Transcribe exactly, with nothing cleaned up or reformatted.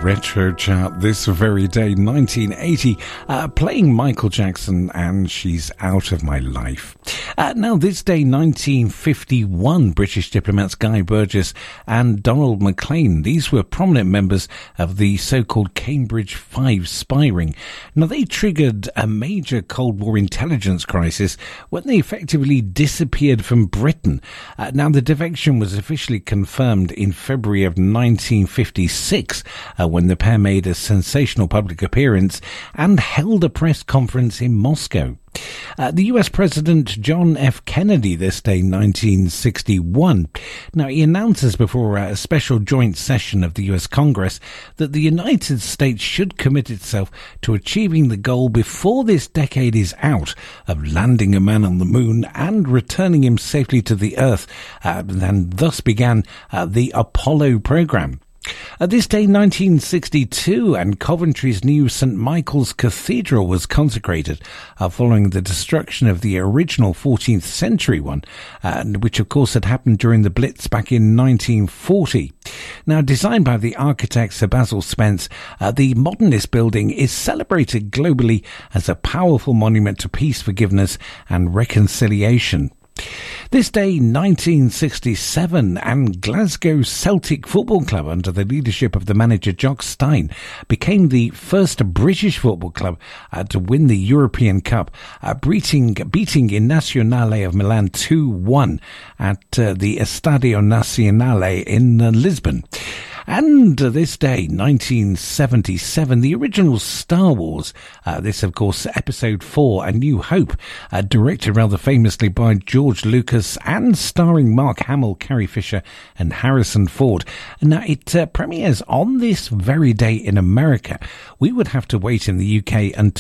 retro chart this very day, nineteen eighty, uh, playing Michael Jackson and She's Out of My Life. Uh, now, this day, nineteen fifty-one, British diplomats Guy Burgess and Donald Maclean, these were prominent members of the so-called Cambridge Five spy ring. Now, they triggered a major Cold War intelligence crisis when they effectively disappeared from Britain. Uh, now, the defection was officially confirmed in February of nineteen fifty-six, uh, when the pair made a sensational public appearance and held a press conference in Moscow. Uh, the U S President John F. Kennedy this day, nineteen sixty-one. Now, he announces before a special joint session of the U S Congress that the United States should commit itself to achieving the goal before this decade is out of landing a man on the moon and returning him safely to the Earth, uh, and thus began uh, the Apollo program. At this day, nineteen sixty-two, and Coventry's new Saint Michael's Cathedral was consecrated uh, following the destruction of the original fourteenth century one, uh, which of course had happened during the Blitz back in nineteen forty. Now, designed by the architect Sir Basil Spence, uh, the modernist building is celebrated globally as a powerful monument to peace, forgiveness and reconciliation. This day, nineteen sixty-seven, and Glasgow Celtic Football Club, under the leadership of the manager Jock Stein, became the first British football club uh, to win the European Cup, uh, beating, beating Internazionale of Milan two one at uh, the Estadio Nazionale in uh, Lisbon. And uh, this day, nineteen seventy-seven, the original Star Wars, uh, this of course episode four, A New Hope, uh, directed rather famously by George Lucas and starring Mark Hamill, Carrie Fisher and Harrison Ford. Now, it uh, premieres on this very day in America. We would have to wait in the U K until